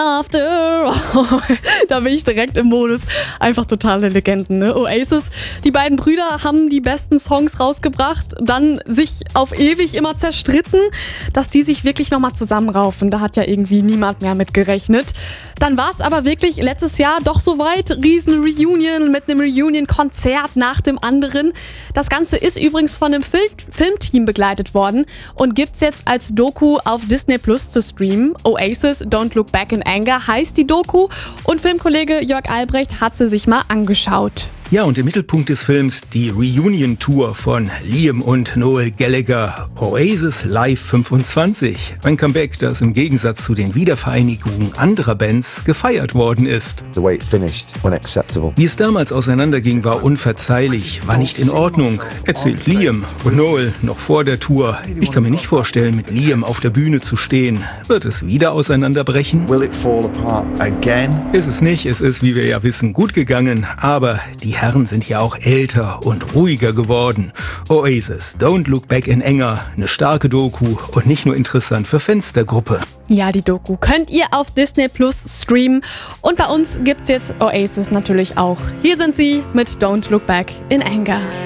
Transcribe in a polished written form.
After all. Da bin ich direkt im Modus. Einfach totale Legenden, ne? Oasis, die beiden Brüder haben die besten Songs rausgebracht, dann sich auf ewig immer zerstritten, dass die sich wirklich nochmal zusammenraufen. Da hat ja irgendwie niemand mehr mit gerechnet. Dann war es aber wirklich letztes Jahr doch soweit. Riesen-Reunion mit einem Reunion-Konzert nach dem anderen. Das Ganze ist übrigens von einem Filmteam begleitet worden und gibt's jetzt als Doku auf Disney Plus zu streamen. Oasis, Don't Look Back in Anger heißt die Doku und Filmkollege Jörg Albrecht hat sie sich mal angeschaut. Ja, und im Mittelpunkt des Films die Reunion-Tour von Liam und Noel Gallagher, Oasis Live 25. Ein Comeback, das im Gegensatz zu den Wiedervereinigungen anderer Bands gefeiert worden ist. The way it finished, unacceptable. Wie es damals auseinanderging, war unverzeihlich, war nicht in Ordnung, erzählt Liam und Noel noch vor der Tour. Ich kann mir nicht vorstellen, mit Liam auf der Bühne zu stehen. Wird es wieder auseinanderbrechen? Will it fall apart again? Ist es nicht, es ist, wie wir ja wissen, gut gegangen, aber die Herren sind ja auch älter und ruhiger geworden. Oasis, Don't Look Back in Anger, eine starke Doku und nicht nur interessant für Fans der Gruppe. Ja, die Doku könnt ihr auf Disney Plus streamen und bei uns gibt's jetzt Oasis natürlich auch. Hier sind sie mit Don't Look Back in Anger.